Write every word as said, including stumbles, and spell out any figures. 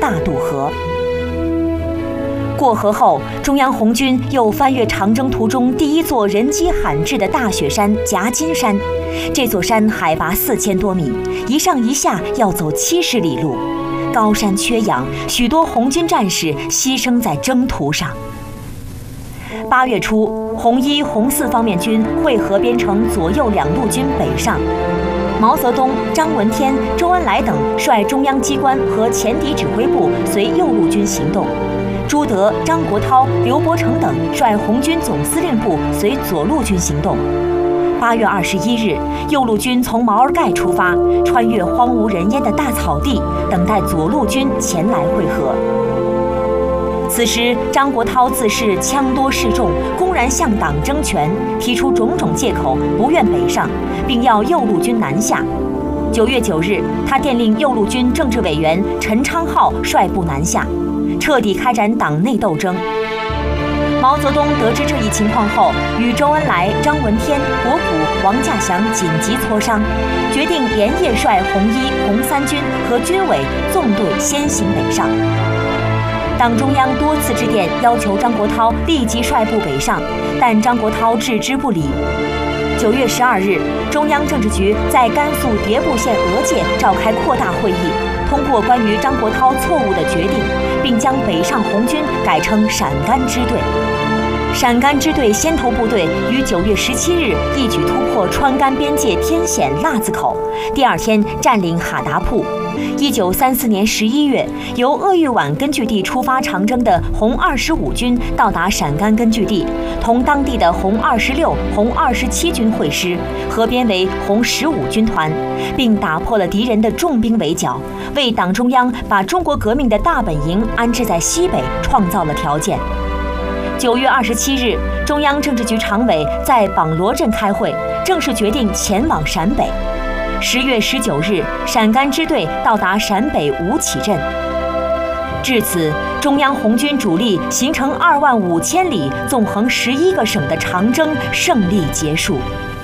大渡河。过河后，中央红军又翻越长征途中第一座人迹罕至的大雪山夹金山。这座山海拔四千多米，一上一下要走七十里路，高山缺氧，许多红军战士牺牲在征途上。八月初，红一、红四方面军会合编成左右两路军北上。毛泽东、张闻天、周恩来等率中央机关和前敌指挥部随右路军行动。朱德、张国焘、刘伯承等率红军总司令部随左路军行动。八月二十一日，右路军从毛尔盖出发，穿越荒无人烟的大草地，等待左路军前来会合。此时，张国焘自恃枪多势众，公然向党争权，提出种种借口，不愿北上，并要右路军南下。九月九日，他电令右路军政治委员陈昌浩率部南下，彻底开展党内斗争。毛泽东得知这一情况后，与周恩来、张闻天、国府、王稼祥紧急磋商，决定连夜率红一、红三军和军委纵队先行北上。党中央多次致电要求张国焘立即率部北上，但张国焘置之不理。九月十二日，中央政治局在甘肃迭部县额界召开扩大会议，通过关于张国焘错误的决定，并将北上红军改称陕甘支队。陕甘支队先头部队于九月十七日一举突破川甘边界天险腊子口，第二天占领哈达铺。一九三四年十一月，由鄂豫皖根据地出发长征的红二十五军到达陕甘根据地，同当地的红二十六、红二十七军会师，合编为红十五军团，并打破了敌人的重兵围剿，为党中央把中国革命的大本营安置在西北创造了条件。九月二十七日，中央政治局常委在榜罗镇开会，正式决定前往陕北。十月十九日，陕甘支队到达陕北吴起镇。至此，中央红军主力形成二万五千里、纵横十一个省的长征胜利结束。